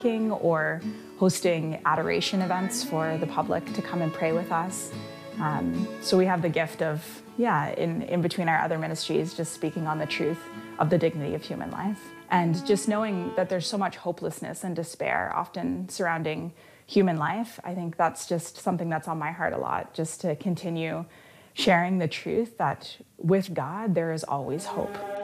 or hosting adoration events for the public to come and pray with us. So we have the gift of, in between our other ministries, just speaking on the truth of the dignity of human life. And just knowing that there's so much hopelessness and despair often surrounding human life, I think that's just something that's on my heart a lot, just to continue sharing the truth that with God, there is always hope.